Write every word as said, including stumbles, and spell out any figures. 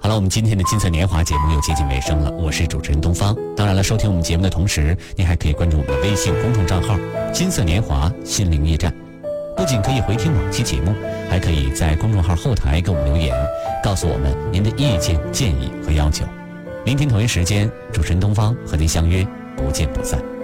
好了，我们今天的金色年华节目又接近尾声了，我是主持人东方。当然了，收听我们节目的同时，您还可以关注我们的微信公众账号金色年华心灵驿站，不仅可以回听往期节目，还可以在公众号后台给我们留言，告诉我们您的意见建议和要求。明天同一时间，主持人东方和您相约不见不散。